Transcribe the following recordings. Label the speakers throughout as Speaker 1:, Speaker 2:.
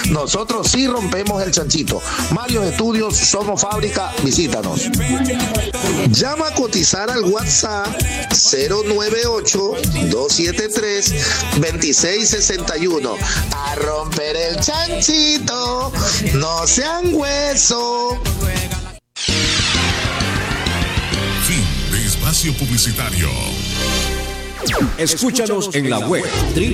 Speaker 1: nosotros sí rompemos el chanchito. Mario Estudios, somos fábrica, visítanos. Llama a cotizar al WhatsApp 098-273-2661. A romper el chanchito, no sean hueso.
Speaker 2: Fin de espacio publicitario.
Speaker 3: Escúchanos en la web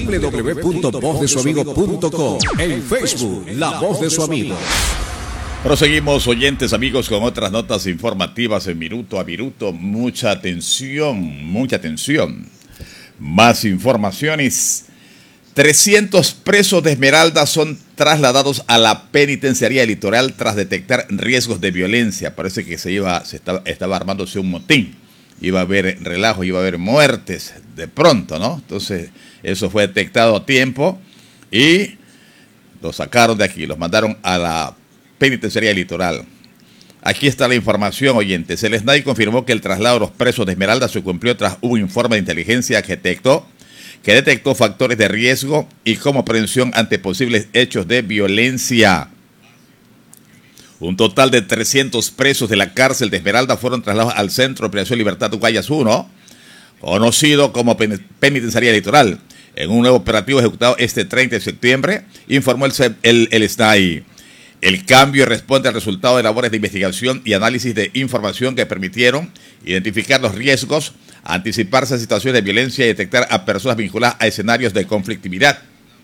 Speaker 3: www.vozdesuamigo.com, en Facebook La Voz de Su Amigo.
Speaker 4: Proseguimos, oyentes, amigos, con otras notas informativas en minuto a minuto. Mucha atención, mucha atención. Más informaciones. 300 presos de Esmeralda son trasladados a la penitenciaría litoral tras detectar riesgos de violencia. Parece que estaba armándose un motín. Iba a haber relajo, iba a haber muertes de pronto, ¿no? Entonces, eso fue detectado a tiempo y los sacaron de aquí, los mandaron a la penitenciaría litoral. Aquí está la información, oyentes. El SNAI confirmó que el traslado de los presos de Esmeralda se cumplió tras un informe de inteligencia que detectó factores de riesgo y como prevención ante posibles hechos de violencia. Un total de 300 presos de la cárcel de Esmeralda fueron trasladados al Centro de Operación Libertad Guayas 1, conocido como Penitenciaría Litoral, en un nuevo operativo ejecutado este 30 de septiembre, informó el SNAI. El cambio responde al resultado de labores de investigación y análisis de información que permitieron identificar los riesgos, anticiparse a situaciones de violencia y detectar a personas vinculadas a escenarios de conflictividad.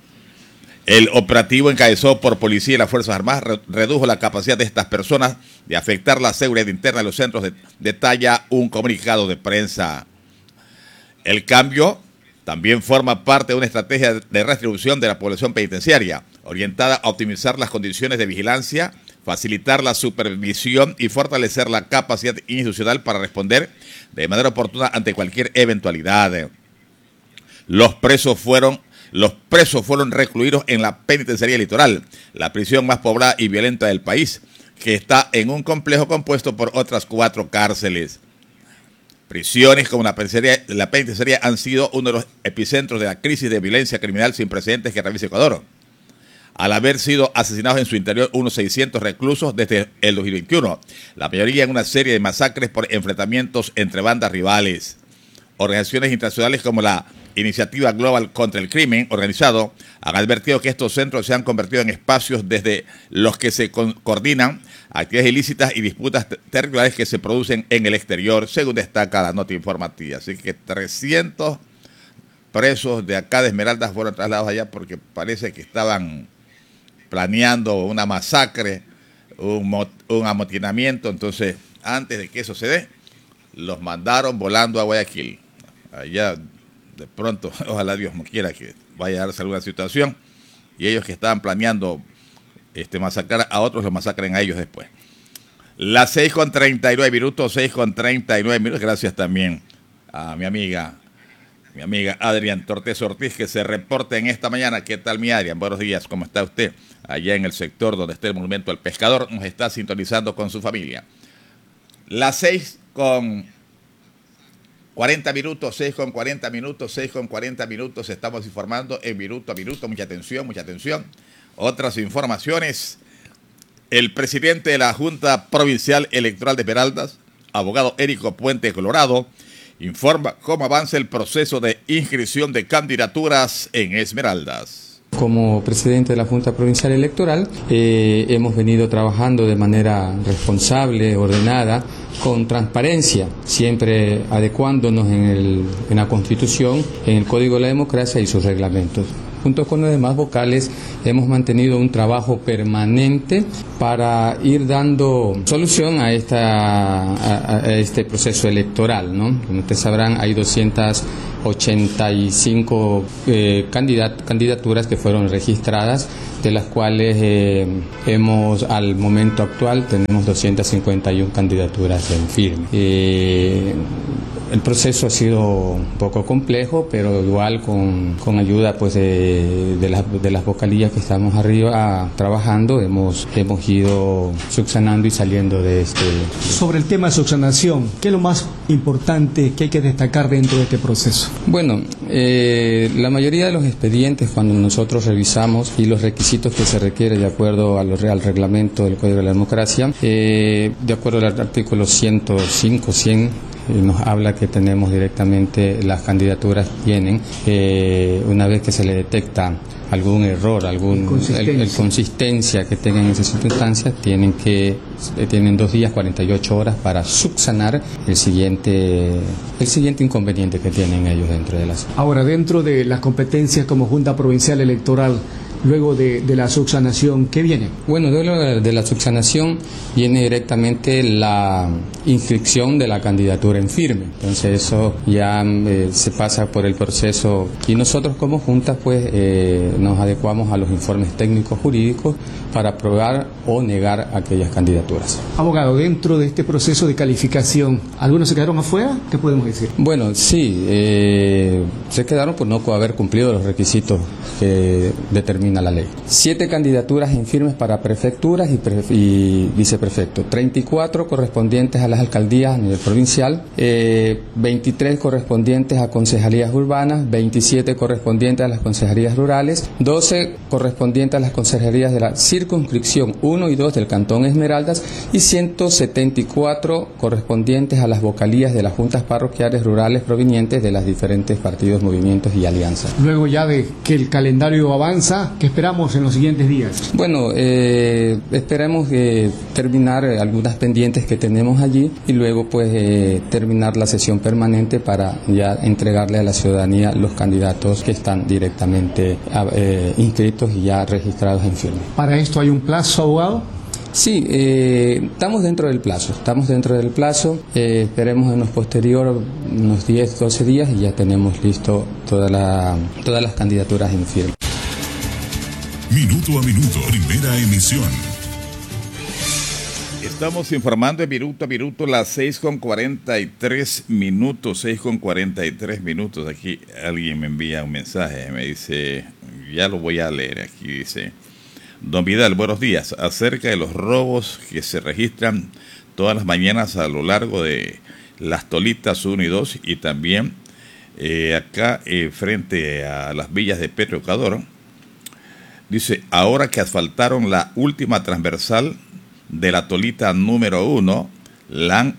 Speaker 4: El operativo, encabezado por policía y las Fuerzas Armadas, redujo la capacidad de estas personas de afectar la seguridad interna de los centros, detalla un comunicado de prensa. El cambio también forma parte de una estrategia de redistribución de la población penitenciaria, orientada a optimizar las condiciones de vigilancia, facilitar la supervisión y fortalecer la capacidad institucional para responder de manera oportuna ante cualquier eventualidad. Los presos fueron recluidos en la penitenciaría litoral, la prisión más poblada y violenta del país, que está en un complejo compuesto por otras 4 cárceles. Prisiones como la penitenciaría han sido uno de los epicentros de la crisis de violencia criminal sin precedentes que atraviesa Ecuador, al haber sido asesinados en su interior unos 600 reclusos desde el 2021, la mayoría en una serie de masacres por enfrentamientos entre bandas rivales. Organizaciones internacionales como la Iniciativa Global contra el Crimen Organizado han advertido que estos centros se han convertido en espacios desde los que se coordinan actividades ilícitas y disputas territoriales que se producen en el exterior, según destaca la nota informativa. Así que 300 presos de acá de Esmeraldas fueron trasladados allá porque parece que estaban planeando una masacre, un amotinamiento. Entonces, antes de que eso se dé, los mandaron volando a Guayaquil. Allá, de pronto, ojalá Dios no quiera que vaya a darse alguna situación, y ellos que estaban planeando masacrar a otros, los masacren a ellos después. Las 6:39 minutos, 6:39 minutos. Gracias también a mi amiga Adrián Tortes Ortiz, que se reporta en esta mañana. ¿Qué tal, mi Adrián? Buenos días, ¿cómo está usted? Allá en el sector donde está el Monumento al Pescador, nos está sintonizando con su familia. Las 6:40 minutos, 6:40 minutos, estamos informando en minuto a minuto. Mucha atención, mucha atención. Otras informaciones. El presidente de la Junta Provincial Electoral de Esmeraldas, abogado Érico Puente Colorado, informa cómo avanza el proceso de inscripción de candidaturas en Esmeraldas.
Speaker 5: Como presidente de la Junta Provincial Electoral, hemos venido trabajando de manera responsable, ordenada, con transparencia, siempre adecuándonos en la Constitución, en el Código de la Democracia y sus reglamentos. Junto con los demás vocales hemos mantenido un trabajo permanente para ir dando solución a este proceso electoral, ¿no? Como ustedes sabrán, hay 285 candidaturas que fueron registradas, de las cuales al momento actual tenemos 251 candidaturas en firme. El proceso ha sido un poco complejo, pero igual con ayuda pues de las vocalías que estamos arriba trabajando, hemos ido subsanando y saliendo de este.
Speaker 6: Sobre el tema de subsanación, ¿qué es lo más importante que hay que destacar dentro de este proceso?
Speaker 5: Bueno, la mayoría de los expedientes, cuando nosotros revisamos y los requisitos que se requiere de acuerdo al reglamento del Código de la Democracia, de acuerdo al artículo 105, 100, nos habla que tenemos directamente las candidaturas tienen, una vez que se le detecta algún error, consistencia que tengan en esas circunstancias, tienen 2 días 48 horas para subsanar el siguiente inconveniente que tienen ellos dentro de las.
Speaker 6: Ahora, dentro de las competencias como Junta Provincial Electoral, luego de la subsanación, ¿qué viene?
Speaker 5: Bueno, luego de la subsanación viene directamente la inscripción de la candidatura en firme. Entonces eso ya se pasa por el proceso y nosotros como Junta pues nos adecuamos a los informes técnicos jurídicos para aprobar o negar aquellas candidaturas.
Speaker 6: Abogado, dentro de este proceso de calificación, ¿algunos se quedaron afuera? ¿Qué podemos decir?
Speaker 5: Bueno, sí, se quedaron por no haber cumplido los requisitos que determina la ley. 7 candidaturas en firmes para prefecturas y viceprefectos, 34 correspondientes a las alcaldías a nivel provincial, 23 correspondientes a concejalías urbanas, 27 correspondientes a las concejalías rurales, 12 correspondientes a las concejalías de la circunscripción 1 y 2 del Cantón Esmeraldas y 174 correspondientes a las vocalías de las juntas parroquiales rurales provenientes de los diferentes partidos, movimientos y alianzas.
Speaker 6: Luego ya de que el calendario avanza, ¿qué esperamos en los siguientes días?
Speaker 5: Bueno, esperamos terminar algunas pendientes que tenemos allí y luego pues terminar la sesión permanente para ya entregarle a la ciudadanía los candidatos que están directamente inscritos y ya registrados en firme.
Speaker 6: ¿Para esto hay un plazo, abogado?
Speaker 5: Sí, estamos dentro del plazo, esperemos en los posteriores unos 10, 12 días y ya tenemos listo todas las candidaturas en firme.
Speaker 2: Minuto a minuto, primera emisión.
Speaker 4: Estamos informando de minuto a minuto, las 6:43 minutos, 6:43 minutos. Aquí alguien me envía un mensaje, me dice, ya lo voy a leer, aquí dice: Don Vidal, buenos días. Acerca de los robos que se registran todas las mañanas a lo largo de las Tolitas 1 y 2 y también acá frente a las villas de Petro Ecuador. Dice, ahora que asfaltaron la última transversal de la Tolita número 1, la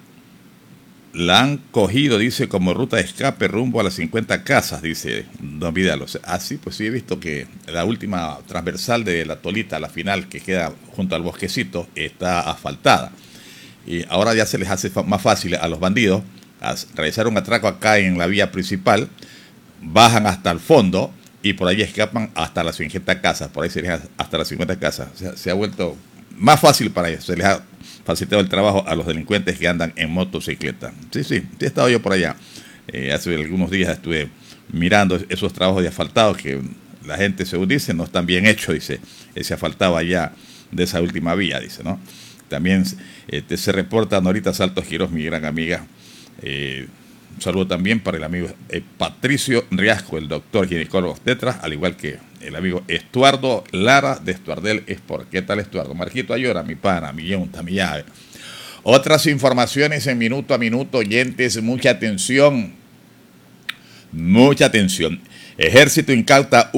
Speaker 4: han cogido, dice, como ruta de escape rumbo a las 50 casas, dice Don Vidal. O sea, así pues sí he visto que la última transversal de la Tolita, la final que queda junto al bosquecito, está asfaltada. Y ahora ya se les hace más fácil a los bandidos realizar un atraco acá en la vía principal, bajan hasta el fondo y por ahí escapan hasta las 50 casas, por ahí se les hasta las 50 casas. O sea, se ha vuelto más fácil para ellos, se les ha facilitado el trabajo a los delincuentes que andan en motocicleta. Sí, he estado yo por allá. Hace algunos días estuve mirando esos trabajos de asfaltado que la gente, según dice, no están bien hechos, dice, ese asfaltado allá de esa última vía, dice, ¿no? También se reporta Norita Saltos Quiroz, mi gran amiga. Un saludo también para el amigo Patricio Riasco, el doctor ginecólogo obstetra, al igual que el amigo Estuardo Lara de Estuardel Sport. ¿Qué tal, Estuardo? Marquito Ayora, mi pana, mi yunta, mi llave. Otras informaciones en minuto a minuto, oyentes, mucha atención. Mucha atención. Ejército incauta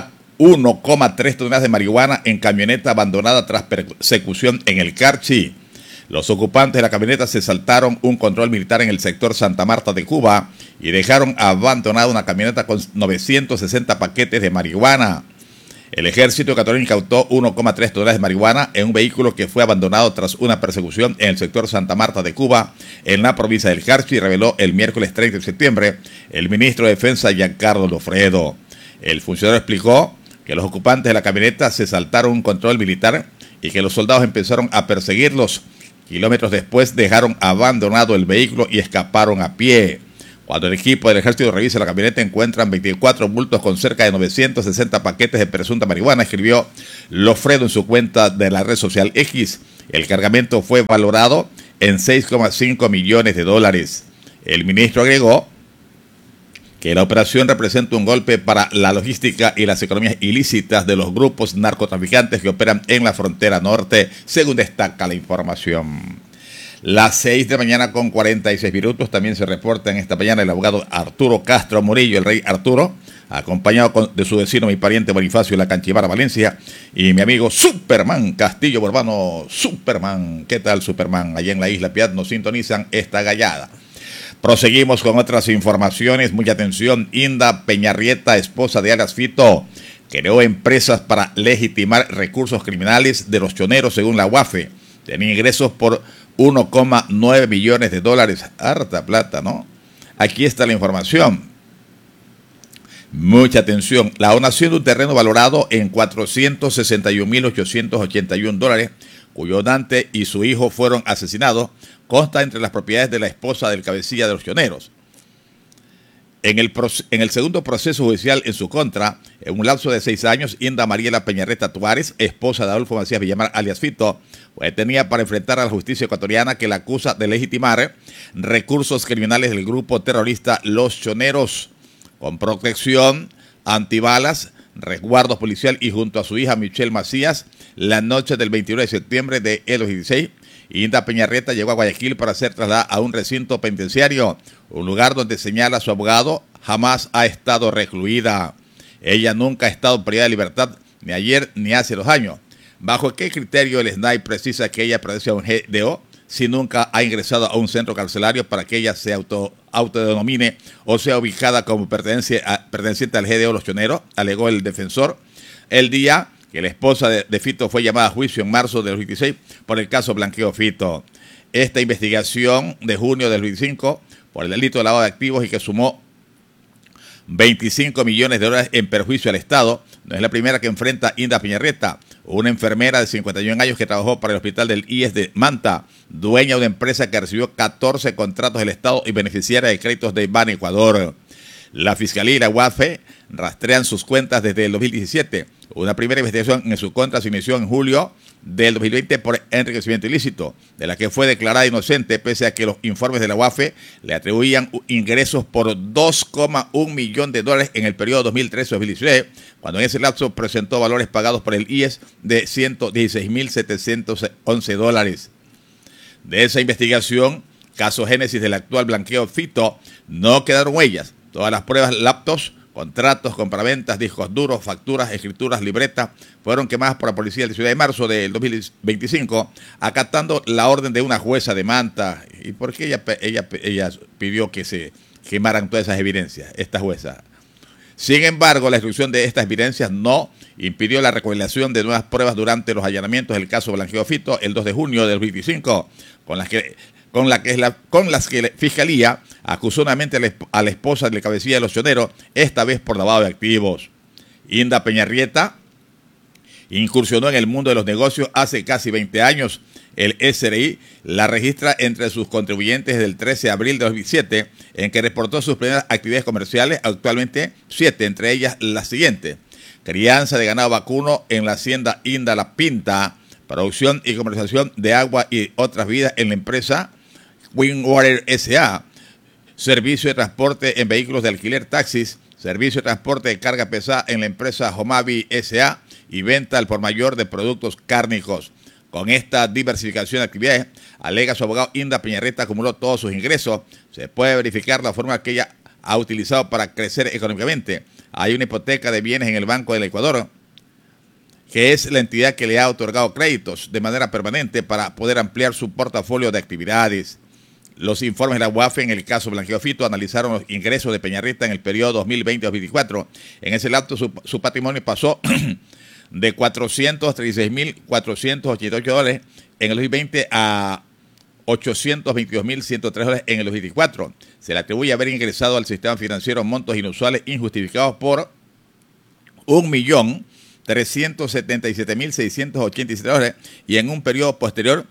Speaker 4: 1,3 toneladas de marihuana en camioneta abandonada tras persecución en el Carchi. Los ocupantes de la camioneta se saltaron un control militar en el sector Santa Marta de Cuba y dejaron abandonada una camioneta con 960 paquetes de marihuana. El ejército ecuatoriano incautó 1,3 toneladas de marihuana en un vehículo que fue abandonado tras una persecución en el sector Santa Marta de Cuba, en la provincia del Carchi, reveló el miércoles 30 de septiembre el ministro de Defensa Giancarlo Lofredo. El funcionario explicó que los ocupantes de la camioneta se saltaron un control militar y que los soldados empezaron a perseguirlos. Kilómetros después dejaron abandonado el vehículo y escaparon a pie. Cuando el equipo del ejército revisa la camioneta, encuentran 24 bultos con cerca de 960 paquetes de presunta marihuana, escribió Lofredo en su cuenta de la red social X. El cargamento fue valorado en $6,5 millones. El ministro agregó que la operación representa un golpe para la logística y las economías ilícitas de los grupos narcotraficantes que operan en la frontera norte, según destaca la información. Las 6 de la mañana con 46 minutos también se reporta en esta mañana el abogado Arturo Castro Murillo, el rey Arturo, acompañado de su vecino, mi pariente Bonifacio La Canchivara, Valencia, y mi amigo Superman Castillo Borbano. Superman, ¿qué tal Superman? Allá en la Isla Piedad nos sintonizan esta gallada. Proseguimos con otras informaciones. Mucha atención. Inda Peñarrieta, esposa de alias Fito, creó empresas para legitimar recursos criminales de los choneros, según la UAFE. Tenía ingresos por 1,9 millones de dólares. Harta plata, ¿no? Aquí está la información. Mucha atención. La donación de un terreno valorado en $461,881, cuyo donante y su hijo fueron asesinados, consta entre las propiedades de la esposa del cabecilla de los choneros. En el segundo proceso judicial en su contra, en un lapso de 6 años, Inda Mariela Peñarrieta Tuárez, esposa de Adolfo Macías Villamar, alias Fito, fue detenida para enfrentar a la justicia ecuatoriana, que la acusa de legitimar recursos criminales del grupo terrorista Los Choneros, con protección, antibalas, resguardo policial, y junto a su hija Michelle Macías, la noche del 21 de septiembre de 2016, Inda Peñarrieta llegó a Guayaquil para ser trasladada a un recinto penitenciario, un lugar donde, señala su abogado, jamás ha estado recluida. Ella nunca ha estado privada de libertad, ni ayer ni hace 2 años. ¿Bajo qué criterio el SNAI precisa que ella pertenece a un GDO si nunca ha ingresado a un centro carcelario para que ella se autodenomine o sea ubicada como perteneciente al GDO Los Choneros?, alegó el defensor el día que la esposa de Fito fue llamada a juicio en marzo del 2016 por el caso Blanqueo Fito. Esta investigación de junio del 2025 por el delito de lavado de activos, y que sumó 25 millones de dólares en perjuicio al Estado, no es la primera que enfrenta Inda Peñarrieta, una enfermera de 51 años que trabajó para el hospital del IES de Manta, dueña de una empresa que recibió 14 contratos del Estado y beneficiaria de créditos de Ban Ecuador. La Fiscalía y la UAFE rastrean sus cuentas desde el 2017. Una primera investigación en su contra se inició en julio del 2020 por enriquecimiento ilícito, de la que fue declarada inocente, pese a que los informes de la UAFE le atribuían ingresos por 2,1 millones de dólares en el periodo 2013-2016, cuando en ese lapso presentó valores pagados por el IES de $116,711. De esa investigación, caso génesis del actual Blanqueo Fito, no quedaron huellas. Todas las pruebas, laptops, contratos, compraventas, discos duros, facturas, escrituras, libretas, fueron quemadas por la policía del 18 de marzo del 2025, acatando la orden de una jueza de Manta. ¿Y por qué ella pidió que se quemaran todas esas evidencias, esta jueza? Sin embargo, la destrucción de estas evidencias no impidió la recopilación de nuevas pruebas durante los allanamientos del caso Blanqueo Fito el 2 de junio del 2025, con las que la Fiscalía acusó nuevamente a la esposa del cabecilla de Los Choneros, esta vez por lavado de activos. Inda Peñarrieta incursionó en el mundo de los negocios hace casi 20 años. El SRI la registra entre sus contribuyentes desde el 13 de abril de 2007, en que reportó sus primeras actividades comerciales, actualmente 7, entre ellas las siguientes: crianza de ganado vacuno en la hacienda Inda La Pinta, producción y comercialización de agua y otras bebidas en la empresa Windwater S.A., servicio de transporte en vehículos de alquiler, taxis, servicio de transporte de carga pesada en la empresa Homavi S.A. y venta al por mayor de productos cárnicos. Con esta diversificación de actividades, alega su abogado, Inda Peñarrieta acumuló todos sus ingresos. Se puede verificar la forma que ella ha utilizado para crecer económicamente. Hay una hipoteca de bienes en el Banco del Ecuador, que es la entidad que le ha otorgado créditos de manera permanente para poder ampliar su portafolio de actividades. Los informes de la UAFE en el caso Blanqueo Fito analizaron los ingresos de Peñarrieta en el periodo 2020-2024. En ese lapso su patrimonio pasó de $436,488 en el 2020 a $822,103 en el 2024. Se le atribuye haber ingresado al sistema financiero montos inusuales injustificados por $1,377,687 y en un periodo posterior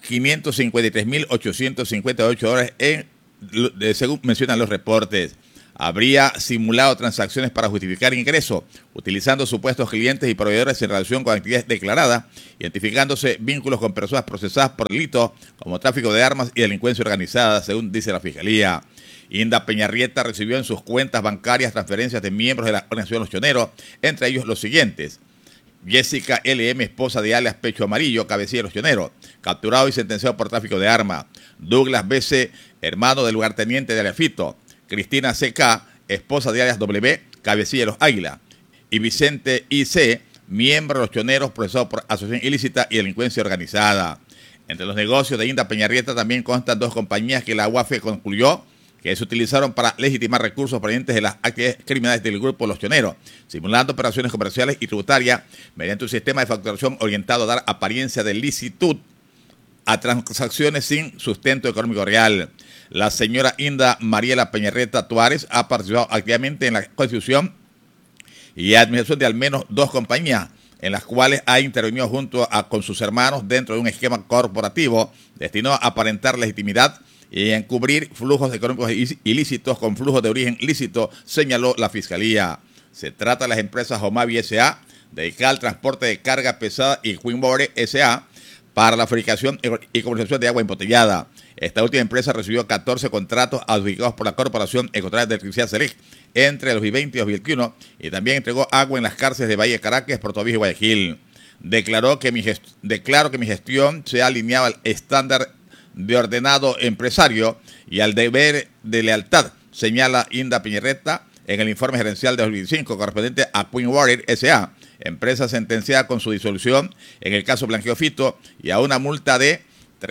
Speaker 4: $553,858 según mencionan los reportes. habría simulado transacciones para justificar ingreso, utilizando supuestos clientes y proveedores en relación con actividades declaradas, identificándose vínculos con personas procesadas por delitos como tráfico de armas y delincuencia organizada, según dice la Fiscalía. Inda Peñarrieta recibió en sus cuentas bancarias transferencias de miembros de la organización Los Choneros, entre ellos los siguientes: Jessica LM, esposa de alias Pecho Amarillo, cabecilla de Los Choneros, capturado y sentenciado por tráfico de armas; Douglas BC, hermano del lugarteniente de alias Fito; Cristina CK, esposa de alias W, cabecilla de Los Águilas; y Vicente IC, miembro de Los Choneros, procesado por asociación ilícita y delincuencia organizada. Entre los negocios de Inda Peñarrieta también constan 2 compañías que la UAFE concluyó que se utilizaron para legitimar recursos provenientes de las actividades criminales del grupo Los Choneros, simulando operaciones comerciales y tributarias mediante un sistema de facturación orientado a dar apariencia de licitud a transacciones sin sustento económico real. La señora Inda Mariela Peñarrieta Tuárez ha participado activamente en la constitución y administración de al menos 2 compañías, en las cuales ha intervenido junto con sus hermanos dentro de un esquema corporativo destinado a aparentar legitimidad y encubrir flujos económicos ilícitos con flujos de origen lícito, señaló la Fiscalía. Se trata de las empresas Homavi S.A., dedicada al transporte de carga pesada, y Queenbore S.A., para la fabricación y comercialización de agua embotellada. Esta última empresa recibió 14 contratos adjudicados por la Corporación Ecuatoriana de Electricidad CELEC entre 2020 y 2021, y también entregó agua en las cárceles de Valle Caracas, Puerto Viejo y Guayaquil. Declaro que mi gestión se ha alineado al estándar de ordenado empresario y al deber de lealtad, señala Inda Peñarrieta en el informe gerencial de 2025 correspondiente a Queenbore S.A., empresa sentenciada con su disolución en el caso Blanqueo Fito y a una multa de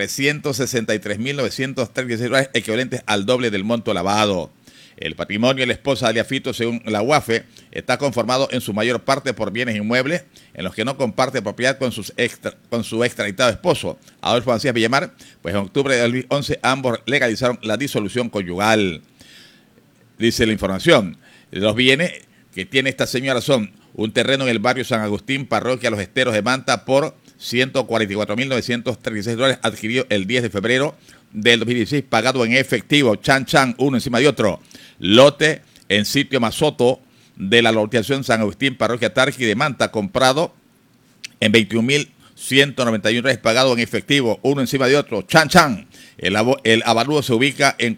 Speaker 4: $363.936 equivalentes al doble del monto lavado. El patrimonio de la esposa de alias Fito, según la UAFE, está conformado en su mayor parte por bienes inmuebles en los que no comparte propiedad con su extraditado esposo, Adolfo Macías Villamar, pues en octubre de 2011 ambos legalizaron la disolución conyugal. Dice la información, los bienes que tiene esta señora son un terreno en el barrio San Agustín, parroquia Los Esteros de Manta, por $144.936 adquirido el 10 de febrero del 2016, pagado en efectivo, uno encima de otro. Lote en sitio Mazoto de la localización San Agustín, parroquia Tarqui de Manta, comprado en $21.191, pagado en efectivo, uno encima de otro. El avalúo se ubica en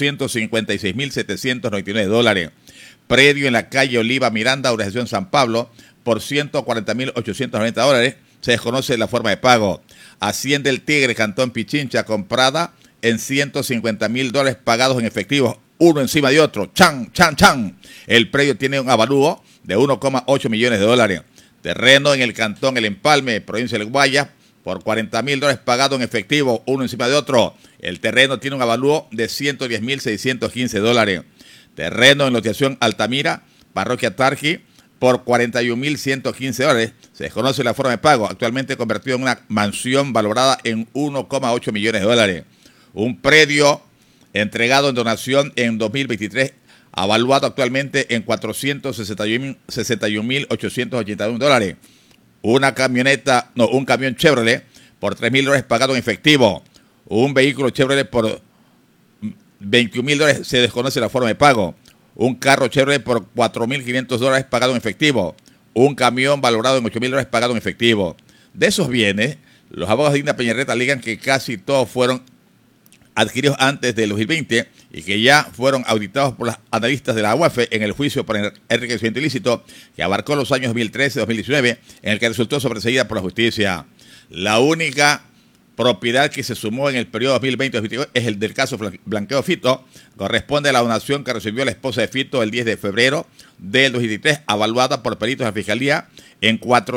Speaker 4: $456.799. Predio en la calle Oliva Miranda, urbanización San Pablo, por $140.890. Se desconoce la forma de pago. Hacienda El Tigre, Cantón Pichincha, comprada en $150.000, pagados en efectivo, uno encima de otro. El predio tiene un avalúo de $1,8 millones. Terreno en el Cantón El Empalme, provincia del Guayas, por $40.000, pagado en efectivo, uno encima de otro. El terreno tiene un avalúo de $110.615. Terreno en loteación Altamira, parroquia Tarqui, por $41.115. Se desconoce la forma de pago, actualmente convertido en una mansión valorada en $1,8 millones. Un predio entregado en donación en 2023, avaluado actualmente en $461.881. Un camión Chevrolet por $3.000, pagado en efectivo. Un vehículo Chevrolet por $21.000, se desconoce la forma de pago. Un carro Chevrolet por $4.500, pagado en efectivo. Un camión valorado en $8.000, pagado en efectivo. De esos bienes, los abogados de Inda Peñarrieta alegan que casi todos fueron adquiridos antes del 2020 y que ya fueron auditados por los analistas de la UAFE en el juicio por enriquecimiento ilícito que abarcó los años 2013-2019, en el que resultó sobreseída por la justicia. La única propiedad que se sumó en el periodo 2020-2022 es el del caso Blanqueo Fito. Corresponde a la donación que recibió la esposa de Fito el 10 de febrero del 2023, evaluada por peritos de la Fiscalía en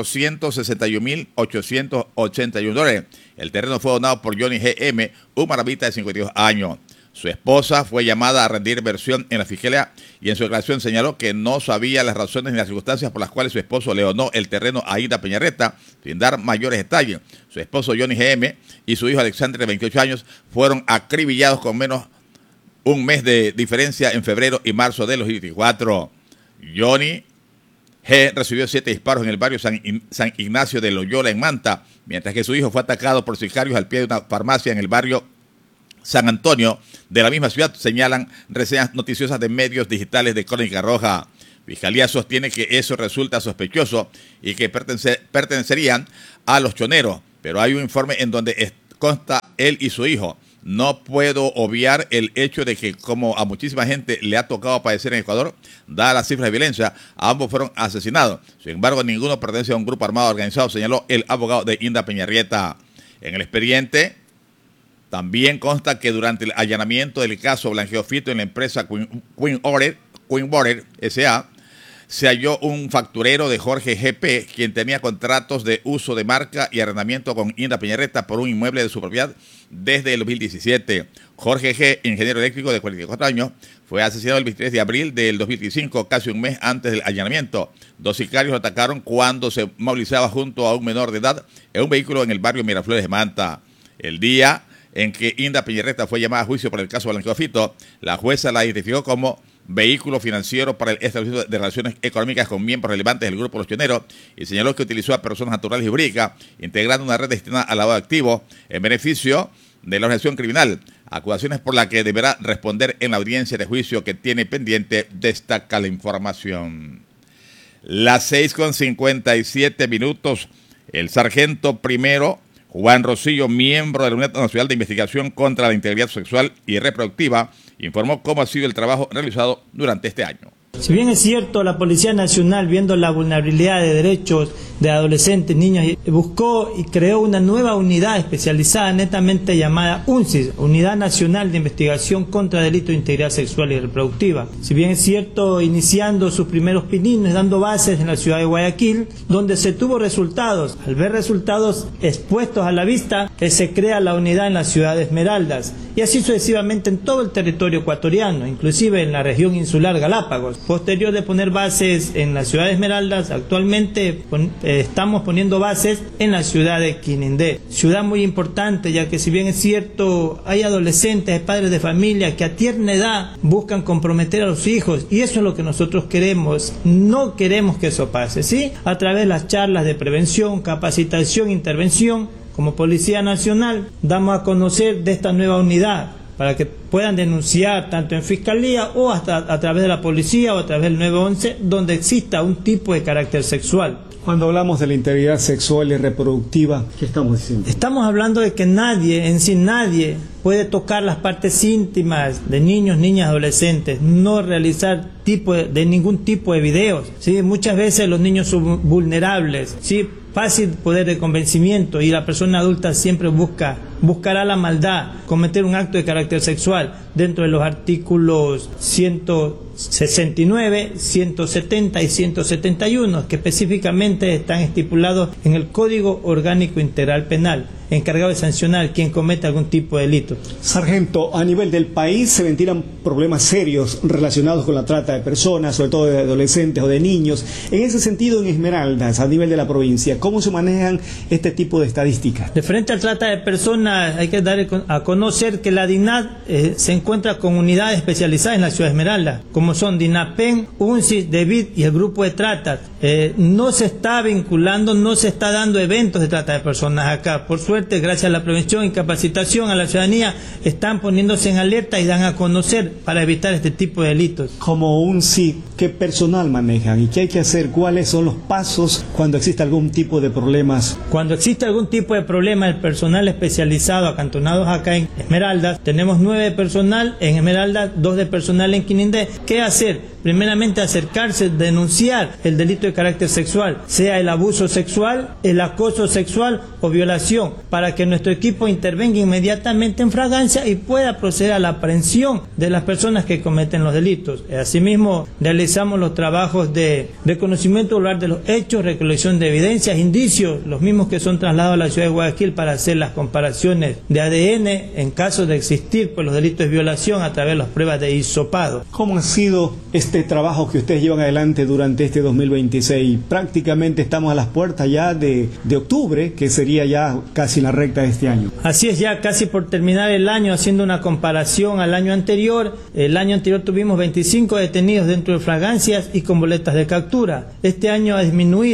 Speaker 4: $461.881. El terreno fue donado por Johnny G.M., un maravita de 52 años. Su esposa fue llamada a rendir versión en la Fiscalía y en su declaración señaló que no sabía las razones ni las circunstancias por las cuales su esposo le donó el terreno a Inda Peñarrieta, sin dar mayores detalles. Su esposo Johnny G.M. y su hijo Alexander, de 28 años, fueron acribillados con menos un mes de diferencia en febrero y marzo de los 2024. Johnny G. recibió 7 disparos en el barrio San Ignacio de Loyola, en Manta, mientras que su hijo fue atacado por sicarios al pie de una farmacia en el barrio San Antonio de la misma ciudad, señalan reseñas noticiosas de medios digitales de Crónica Roja. Fiscalía sostiene que eso resulta sospechoso y que pertenecerían a los choneros, pero hay un informe en donde consta él y su hijo. No puedo obviar el hecho de que, como a muchísima gente le ha tocado padecer en Ecuador, dadas las cifras de violencia, ambos fueron asesinados. Sin embargo, ninguno pertenece a un grupo armado organizado, señaló el abogado de Inda Peñarrieta. En el expediente también consta que durante el allanamiento del caso Blanqueofito en la empresa Queen Border S.A., se halló un facturero de Jorge G.P., quien tenía contratos de uso de marca y arrendamiento con Inda Peñarrieta por un inmueble de su propiedad desde el 2017. Jorge G., ingeniero eléctrico de 44 años, fue asesinado el 23 de abril del 2015, casi un mes antes del allanamiento. 2 sicarios lo atacaron cuando se movilizaba junto a un menor de edad en un vehículo en el barrio Miraflores de Manta. El día en que Inda Peñarrieta fue llamada a juicio por el caso Blanqueofito, la jueza la identificó como vehículo financiero para el establecimiento de relaciones económicas con miembros relevantes del grupo Los Choneros y señaló que utilizó a personas naturales y jurídicas, integrando una red destinada al lavado de activos en beneficio de la organización criminal, acusaciones por las que deberá responder en la audiencia de juicio que tiene pendiente, destaca la información. Las 6:57, el sargento primero Juan Rosillo, miembro de la Unidad Nacional de Investigación contra la Integridad Sexual y Reproductiva, informó cómo ha sido el trabajo realizado durante este año.
Speaker 7: Si bien es cierto, la Policía Nacional, viendo la vulnerabilidad de derechos de adolescentes, niños, buscó y creó una nueva unidad especializada netamente llamada UNCIS, Unidad Nacional de Investigación contra Delitos de Integridad Sexual y Reproductiva. Si bien es cierto, iniciando sus primeros pininos, dando bases en la ciudad de Guayaquil, donde se tuvo resultados. Al ver resultados expuestos a la vista, se crea la unidad en la ciudad de Esmeraldas, y así sucesivamente en todo el territorio ecuatoriano, inclusive en la región insular Galápagos. Posterior de poner bases en la ciudad de Esmeraldas, actualmente estamos poniendo bases en la ciudad de Quinindé, ciudad muy importante, ya que si bien es cierto, hay adolescentes, hay padres de familia que a tierna edad buscan comprometer a los hijos, y eso es lo que nosotros queremos. No queremos que eso pase, ¿sí? A través de las charlas de prevención, capacitación, intervención, como Policía Nacional damos a conocer de esta nueva unidad para que puedan denunciar tanto en Fiscalía o hasta a través de la policía o a través del 911 donde exista un tipo de carácter sexual.
Speaker 6: Cuando hablamos de la integridad sexual y reproductiva, ¿qué estamos diciendo?
Speaker 7: Estamos hablando de que nadie puede tocar las partes íntimas de niños, niñas, adolescentes, no realizar ningún tipo de videos, ¿sí? Muchas veces los niños son vulnerables, ¿sí? Fácil poder de convencimiento, y la persona adulta siempre buscará la maldad, cometer un acto de carácter sexual dentro de los artículos 169, 170 y 171, que específicamente están estipulados en el Código Orgánico Integral Penal, encargado de sancionar quien cometa algún tipo de delito.
Speaker 6: Sargento, a nivel del país se ventilan problemas serios relacionados con la trata de personas, sobre todo de adolescentes o de niños. En ese sentido, en Esmeraldas, a nivel de la provincia, ¿cómo se manejan este tipo de estadísticas?
Speaker 7: De frente a trata de personas, hay que dar a conocer que la DINAD se encuentra con unidades especializadas en la ciudad de Esmeraldas, como son DINAPEN, UNCIS, DEVID y el grupo de trata. No se está vinculando, no se está dando eventos de trata de personas acá. Por suerte, gracias a la prevención y capacitación a la ciudadanía, están poniéndose en alerta y dan a conocer para evitar este tipo de delitos.
Speaker 6: Como UNCIS, ¿qué personal manejan y qué hay que hacer? ¿Cuáles son los pasos cuando existe algún tipo de problemas?
Speaker 7: Cuando existe algún tipo de problema, el personal especializado acantonados acá en Esmeraldas, tenemos 9 de personal en Esmeraldas, 2 de personal en Quinindé. ¿Qué hacer? Primeramente, acercarse, denunciar el delito de carácter sexual, sea el abuso sexual, el acoso sexual o violación, para que nuestro equipo intervenga inmediatamente en fragancia y pueda proceder a la aprehensión de las personas que cometen los delitos. Asimismo, realizamos los trabajos de reconocimiento lugar de los hechos, recolección de evidencias, indicios, los mismos que son trasladados a la ciudad de Guayaquil para hacer las comparaciones de ADN en caso de existir los delitos de violación a través de las pruebas de hisopado.
Speaker 6: ¿Cómo ha sido este trabajo que ustedes llevan adelante durante este 2026? Prácticamente estamos a las puertas ya de octubre, que sería ya casi la recta de este año.
Speaker 7: Así es, ya casi por terminar el año, haciendo una comparación al año anterior. El año anterior tuvimos 25 detenidos dentro de fragancias y con boletas de captura. Este año ha disminuido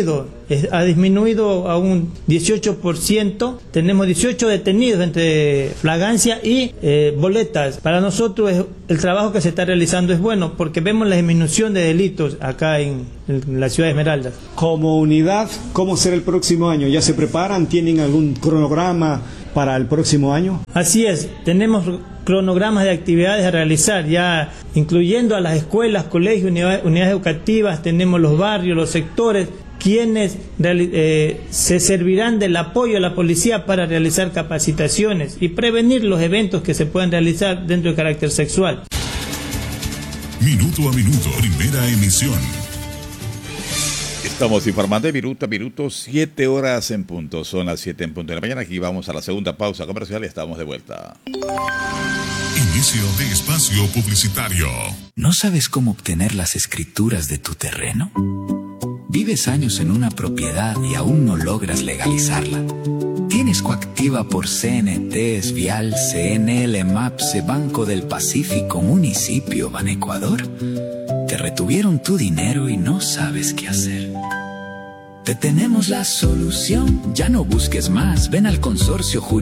Speaker 7: ha disminuido a un 18%. Tenemos 18 detenidos entre flagrancia y boletas. Para nosotros el trabajo que se está realizando es bueno porque vemos la disminución de delitos acá en la ciudad de Esmeraldas.
Speaker 6: Como unidad, ¿cómo será el próximo año? ¿Ya se preparan? ¿Tienen algún cronograma para el próximo año?
Speaker 7: Así es, tenemos cronogramas de actividades a realizar, ya incluyendo a las escuelas, colegios, unidades educativas, tenemos los barrios, los sectores, quienes se servirán del apoyo a la policía para realizar capacitaciones y prevenir los eventos que se puedan realizar dentro de carácter sexual.
Speaker 2: Minuto a minuto, primera emisión.
Speaker 4: Estamos informando de minuto a minuto, 7 horas en punto. Son las 7 en punto de la mañana. Aquí vamos a la segunda pausa comercial y estamos de vuelta.
Speaker 2: Inicio de espacio publicitario.
Speaker 8: ¿No sabes cómo obtener las escrituras de tu terreno? ¿Vives años en una propiedad y aún no logras legalizarla? ¿Tienes coactiva por CNT, Vial, CNL, MAPSE, Banco del Pacífico, Municipio, Banecuador? Te retuvieron tu dinero y no sabes qué hacer. Te tenemos la solución. Ya no busques más. Ven al consorcio jurídico